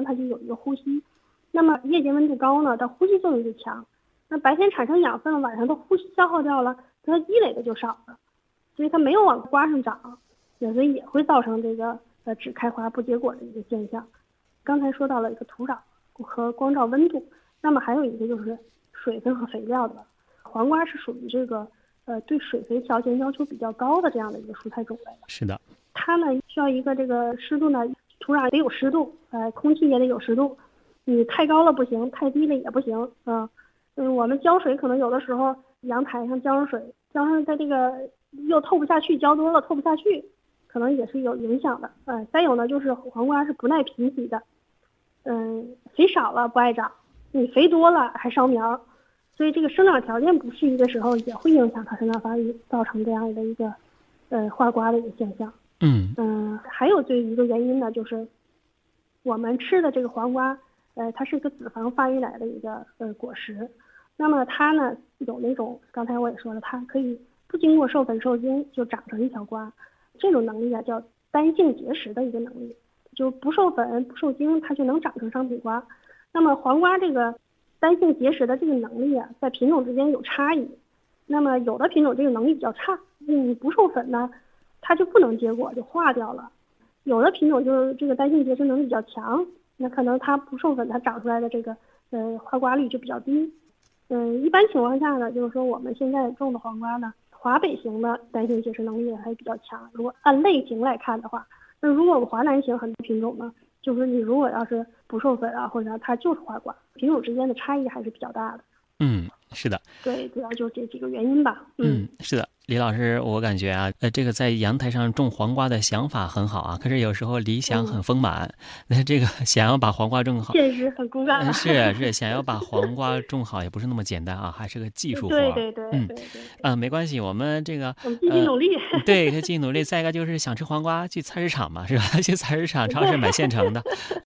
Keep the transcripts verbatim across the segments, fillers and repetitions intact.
它就有一个呼吸。那么夜间温度高呢，它呼吸作用就强。那白天产生养分，晚上它呼吸消耗掉了，它积累的就少了，所以它没有往瓜上长，所以也会造成这个呃只开花不结果的一个现象。刚才说到了一个土壤和光照温度，那么还有一个就是水分和肥料的。黄瓜是属于这个呃对水肥条件要求比较高的这样的一个蔬菜种类。 是的， 它呢需要一个这个湿度呢，土壤得有湿度，呃，空气也得有湿度，你太高了不行，太低了也不行啊。嗯，我们浇水可能有的时候阳台上浇上水，浇上它这个又透不下去，浇多了透不下去，可能也是有影响的。呃，再有呢就是黄瓜是不耐贫瘠的，嗯，肥少了不爱长，你肥多了还烧苗，所以这个生长条件不适宜的时候，也会影响它生长发育，造成这样的一个呃坏瓜的一个现象。 嗯嗯、呃，还有最一个原因呢，就是我们吃的这个黄瓜，呃，它是一个脂肪发育来的一个呃果实。那么它呢有那种，刚才我也说了，它可以不经过授粉受精就长成一条瓜，这种能力啊叫单性结实的一个能力，就不授粉不受精它就能长成商品瓜。那么黄瓜这个单性结实的这个能力啊，在品种之间有差异。那么有的品种这个能力比较差，你不授粉呢，它就不能结果，就化掉了。有的品种就是这个单性结实能力比较强，那可能它不授粉，它长出来的这个呃花瓜率就比较低。嗯，一般情况下呢，就是说我们现在种的黄瓜呢，华北型的单性结实能力还比较强。如果按类型来看的话，那如果我们华南型很多品种呢，就是你如果要是不授粉啊，或者它就是花瓜，品种之间的差异还是比较大的。 嗯，是的， 对，主要就这几个原因吧。 嗯，是的，李老师，我感觉啊，呃，这个在阳台上种黄瓜的想法很好啊，可是有时候理想很丰满，那、嗯、这个想要把黄瓜种好， 现实很骨感、 呃。是是，想要把黄瓜种好也不是那么简单啊，还是个技术活。 对对对， 嗯对对对， 啊、呃，没关系，我们这个我们继续努力。 呃、对，继续努力。再一个就是想吃黄瓜，去菜市场嘛，是吧？去菜市场、超市买现成的。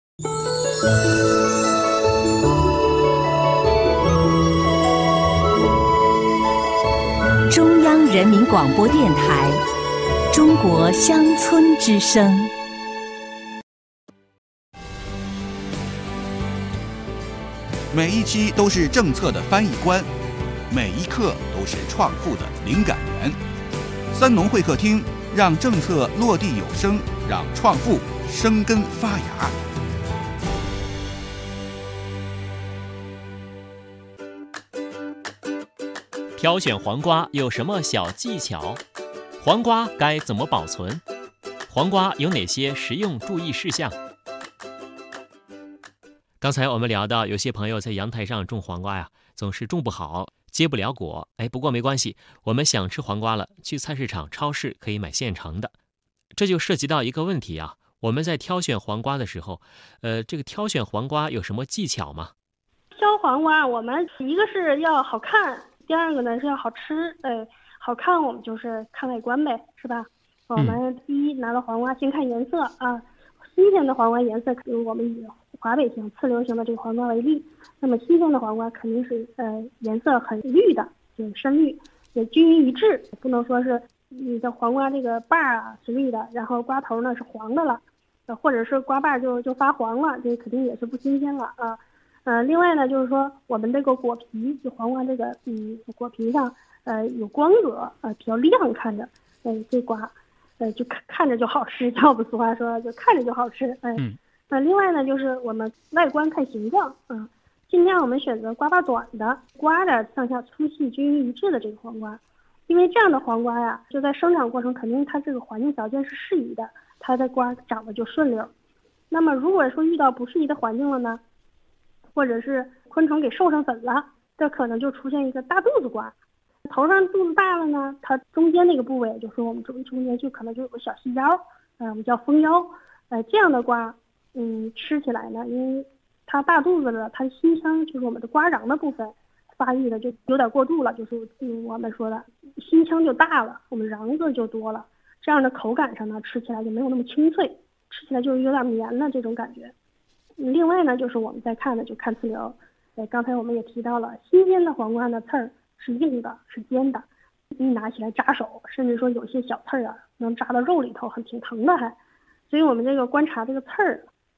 中央人民广播电台《中国乡村之声》。 每一期都是政策的翻译官，每一刻都是创富的灵感源。三农会客厅，让政策落地有声，让创富生根发芽。 挑选黄瓜有什么小技巧？黄瓜该怎么保存？黄瓜有哪些实用注意事项？刚才我们聊到，有些朋友在阳台上种黄瓜呀，总是种不好，结不了果。哎，不过没关系，我们想吃黄瓜了，去菜市场、超市可以买现成的。这就涉及到一个问题啊，我们在挑选黄瓜的时候，呃，这个挑选黄瓜有什么技巧吗？ 挑黄瓜，我们一个是要好看。第二个呢是要好吃，呃，好看我们就是看外观呗，是吧？我们第一拿到黄瓜先看颜色啊，新鲜的黄瓜颜色，我们以华北型次流型的这个黄瓜为例，那么新鲜的黄瓜肯定是呃颜色很绿的，就是深绿，也均匀一致，不能说是你的黄瓜这个把儿啊是绿的，然后瓜头呢是黄的了，呃，或者是瓜把儿就就发黄了，这肯定也是不新鲜了啊。呃，另外呢，就是说我们这个果皮，就黄瓜这个嗯果皮上，呃有光泽，呃比较亮，看着，呃这瓜，呃就看看着就好吃，像我们俗话说，就看着就好吃，哎、呃。嗯。那、呃、另外呢，就是我们外观看形状，嗯、呃，尽量我们选择瓜把短的，瓜的上下粗细均匀一致的这个黄瓜，因为这样的黄瓜呀，就在生长过程肯定它这个环境条件是适宜的，它的瓜长得就顺溜。那么如果说遇到不适宜的环境了呢？或者是昆虫给授上粉了，这可能就出现一个大肚子瓜。头上肚子大了呢，它中间那个部位，就是我们中中间就可能就有个小细腰，呃，我们叫蜂腰。呃，这样的瓜，嗯，吃起来呢，因为它大肚子了，它心腔就是我们的瓜瓤的部分发育的就有点过度了，就是嗯我们说的心腔就大了，我们瓤子就多了，这样的口感上呢，吃起来就没有那么清脆，吃起来就有点绵了这种感觉。另外呢，就是我们在看的就看刺流，呃，刚才我们也提到了，新鲜的黄瓜的刺儿是硬的，是尖的，一拿起来扎手，甚至说有些小刺儿啊，能扎到肉里头，很挺疼的还。所以我们这个观察这个刺儿，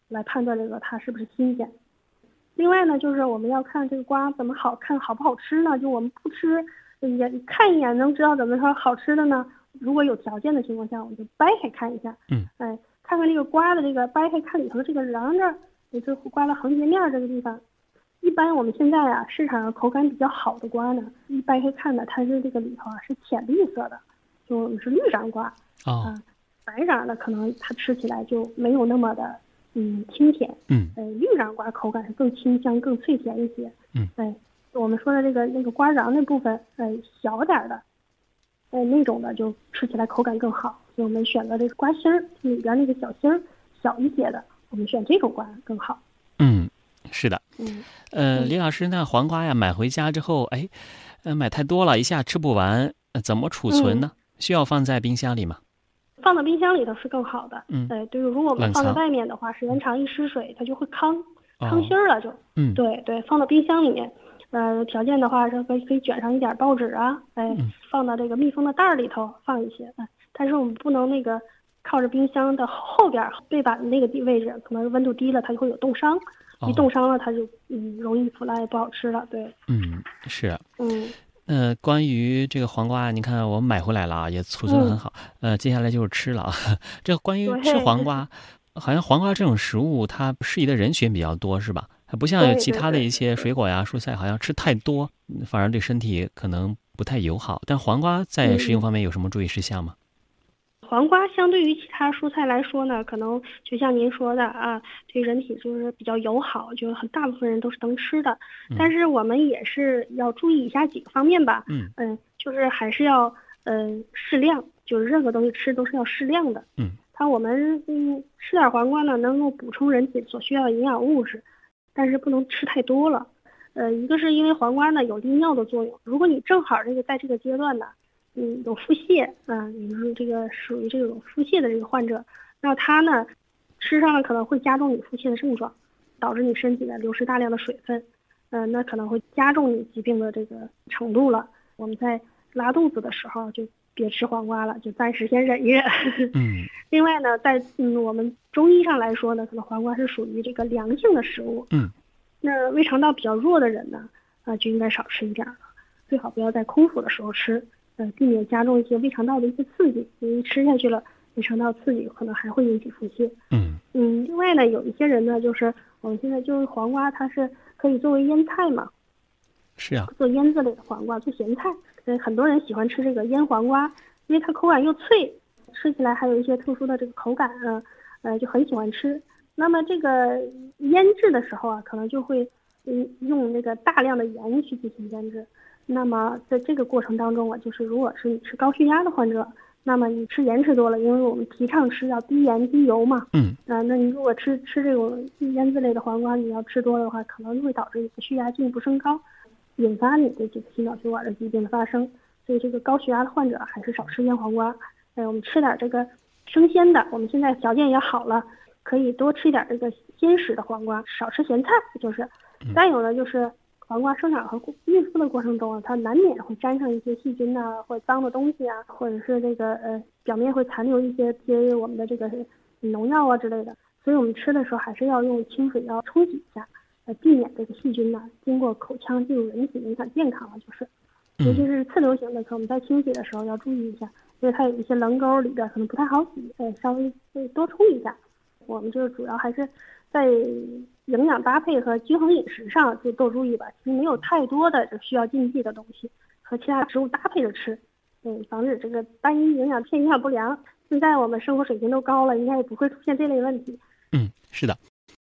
来判断这个它是不是新鲜。另外呢，就是我们要看这个瓜怎么好看好不好吃呢？就我们不吃也看一眼能知道怎么说好吃的呢？如果有条件的情况下，我们就掰开看一下， 嗯， 哎，看看这个瓜的这个掰开看里头这个瓤这儿，也就是瓜的横截面这个地方。一般我们现在啊，市场上口感比较好的瓜呢，一掰开看呢，它是这个里头啊是浅绿色的，就我们是绿瓤瓜。 哦， 啊，白瓤的可能它吃起来就没有那么的嗯清甜。 嗯， 呃，绿瓤瓜口感是更清香、更脆甜一些。 嗯， 哎，我们说的这个那个瓜瓤那部分，呃，小点儿的，呃，那种的就吃起来口感更好。所以我们选择这个瓜心儿里边那个小心儿小一些的，我们选这种瓜更好。 嗯，是的。 嗯， 呃，李老师，那黄瓜呀，买回家之后，哎，呃，买太多了，一下吃不完，呃、怎么储存呢？ 嗯？ 需要放在冰箱里吗？ 放到冰箱里头是更好的。 嗯， 对，就是如果我们放在外面的话，时间长一失水，它就会糠，糠芯儿了就。 嗯， 对对，放到冰箱里面，呃，条件的话是可以可以卷上一点报纸啊，哎， 嗯、 放到这个密封的袋儿里头放一些。哎，但是我们不能那个靠着冰箱的后边背板的那个地位置，可能温度低了它就会有冻伤。一冻伤了，它就嗯容易腐烂，不好吃了。对， 嗯，是。 嗯， 呃，关于这个黄瓜，你看我们买回来了啊，也储存得很好。嗯、呃，接下来就是吃了啊。这关于吃黄瓜，好像黄瓜这种食物，它适宜的人群比较多，是吧？还不像有其他的一些水果呀、蔬菜，好像吃太多，反而对身体可能不太友好。但黄瓜在食用方面有什么注意事项吗？ 黄瓜相对于其他蔬菜来说呢，可能就像您说的啊，对人体就是比较友好，就很大部分人都是能吃的。但是我们也是要注意以下几个方面吧。 嗯嗯，就是还是要嗯、呃、适量，就是任何东西吃都是要适量的。 嗯， 看我们嗯吃点黄瓜呢，能够补充人体所需要的营养物质，但是不能吃太多了。呃，一个是因为黄瓜呢有利尿的作用，如果你正好这个在这个阶段呢。嗯，有腹泻啊，你是这个属于这种腹泻的这个患者，那他呢吃上了可能会加重你腹泻的症状，导致你身体呢流失大量的水分，嗯、呃，那可能会加重你疾病的这个程度了。我们在拉肚子的时候就别吃黄瓜了，就暂时先忍一忍。 嗯。 另外呢，在嗯我们中医上来说呢，可能黄瓜是属于这个凉性的食物。 嗯。 那胃肠道比较弱的人呢，啊、呃、就应该少吃一点了，最好不要在空腹的时候吃。呃，避免加重一些胃肠道的一些刺激，因为吃下去了，胃肠道刺激可能还会引起腹泻。 嗯嗯，另外呢，有一些人呢，就是我们现在就是黄瓜，它是可以作为腌菜嘛。 是啊。 做腌制类的黄瓜，做咸菜。呃，很多人喜欢吃这个腌黄瓜，因为它口感又脆，吃起来还有一些特殊的这个口感啊，呃，就很喜欢吃。那么这个腌制的时候啊，可能就会嗯用那个大量的盐去进行腌制。那么在这个过程当中啊，就是如果是你吃高血压的患者，那么你吃盐吃多了，因为我们提倡吃要低盐低油嘛。 嗯。 啊、呃，那你如果吃吃这种腌制类的黄瓜，你要吃多的话，可能会导致你的血压进一步升高，引发你的这个心脑血管的疾病的发生。所以这个高血压的患者还是少吃腌黄瓜。哎，我们吃点这个生鲜的，我们现在条件也好了，可以多吃一点这个鲜食的黄瓜，少吃咸菜。就是，再有呢就是。黄瓜生长和孕妇的过程中啊，它难免会沾上一些细菌呐、啊，或者脏的东西啊，或者是这个呃表面会残留一些些我们的这个农药啊之类的，所以我们吃的时候还是要用清水要冲洗一下，呃避免这个细菌呐、啊、经过口腔进入人体影响健康了，就是，尤其是次流型的，可我们在清洗的时候要注意一下，因为它有一些棱沟里边可能不太好洗，呃稍微多冲一下。我们就是主要还是在营养搭配和均衡饮食上就多注意吧，其实没有太多的需要禁忌的东西，和其他食物搭配着吃，嗯，防止这个单一营养偏营养不良。现在我们生活水平都高了，应该也不会出现这类问题。 嗯，是的。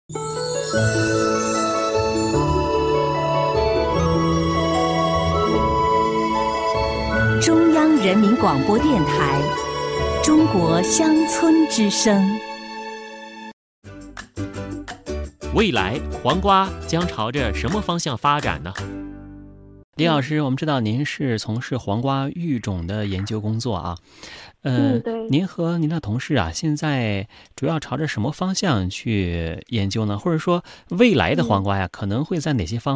中央人民广播电台《中国乡村之声》。 未来黄瓜将朝着什么方向发展呢？李老师，我们知道您是从事黄瓜育种的研究工作啊，呃， 嗯，对。 您和您的同事啊，现在主要朝着什么方向去研究呢？或者说，未来的黄瓜呀，可能会在哪些方